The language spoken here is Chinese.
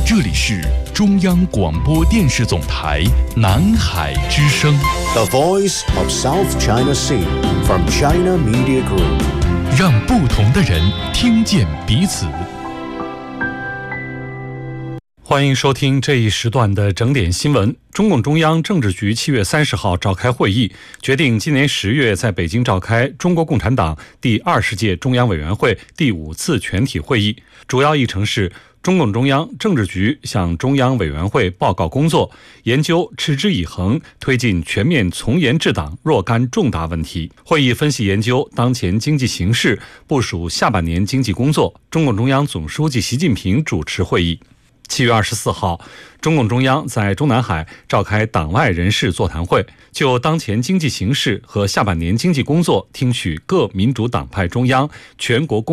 这里是中央广播电视总台南海之声 The Voice of South China Sea from China Media Group， 让不同的人听见彼此。欢迎收听这一时段的整点新闻。中共中央政治局7月30号召开会议，决定今年10月在北京召开中国共产党第20届中央委员会第5次全体会议。主要议程是中共中央政治局向中央委员会报告工作，研究持之以恒推进全面从严治党若干重大问题。会议分析研究当前经济形势，部署下半年经济工作。中共中央总书记习近平主持会议。7月24号，中共中央在中南海召开党外人士座谈会，就当前经济形势和下半年经济工作听取各民主党派中央、全国